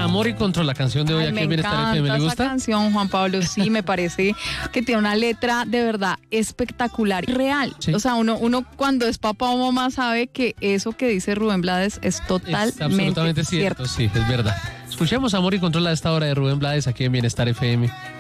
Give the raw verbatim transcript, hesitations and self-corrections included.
Amor y Control, la canción de hoy. Ay, aquí me en Bienestar encanta F M. ¿Le esa gusta? canción, Juan Pablo, sí, me parece que tiene una letra de verdad espectacular, real. Sí. O sea, uno, uno cuando es papá o mamá sabe que eso que dice Rubén Blades es totalmente Es absolutamente cierto, cierto. sí, es verdad. Escuchemos Amor y Control a esta hora de Rubén Blades aquí en Bienestar F M.